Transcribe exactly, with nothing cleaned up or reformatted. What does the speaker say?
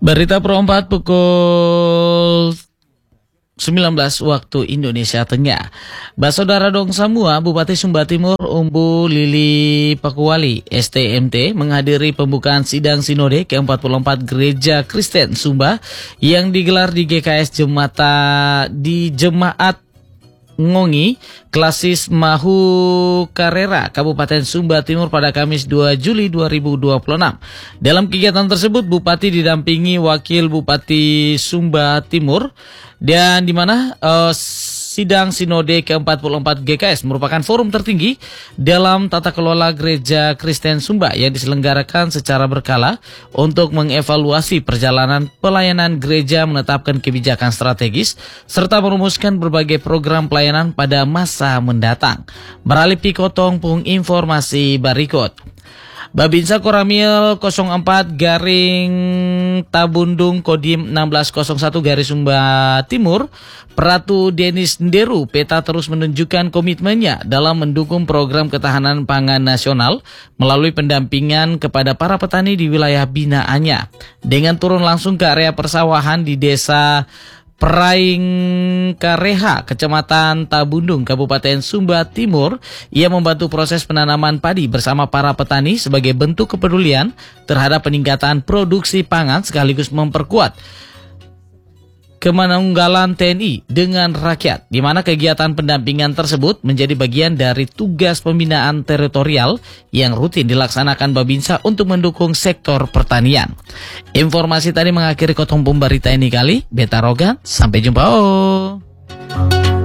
Berita perempat pukul sembilan belas waktu Indonesia Tengah. Basodara Dong Samua, Bupati Sumba Timur Umbu Lili Pakuali S T M T menghadiri pembukaan sidang Sinode ke empat puluh empat Gereja Kristen Sumba yang digelar di G K S Jemata di Jemaat Ngongi Klasis Mahu Karera Kabupaten Sumba Timur pada Kamis dua Juli dua ribu dua puluh enam. Dalam kegiatan tersebut Bupati didampingi Wakil Bupati Sumba Timur dan di mana uh, sidang Sinode ke empat puluh empat G K S merupakan forum tertinggi dalam tata kelola Gereja Kristen Sumba yang diselenggarakan secara berkala untuk mengevaluasi perjalanan pelayanan gereja, menetapkan kebijakan strategis, serta merumuskan berbagai program pelayanan pada masa mendatang. Beralih Pikotong Pung informasi berikut. Babinsa Koramil nol empat garing Tabundung Kodim enam belas nol satu garis Sumba Timur, Pratu Denis Nderu, peta terus menunjukkan komitmennya dalam mendukung program ketahanan pangan nasional melalui pendampingan kepada para petani di wilayah binaannya. Dengan turun langsung ke area persawahan di desa Praing Kareha, Kecamatan Tabundung, Kabupaten Sumba Timur, ia membantu proses penanaman padi bersama para petani sebagai bentuk kepedulian terhadap peningkatan produksi pangan sekaligus memperkuat kemanunggalan T N I dengan rakyat, di mana kegiatan pendampingan tersebut menjadi bagian dari tugas pembinaan teritorial yang rutin dilaksanakan Babinsa untuk mendukung sektor pertanian. Informasi tadi mengakhiri Kotong Pemberita ini kali. Beta Rogan, sampai jumpa. Oh.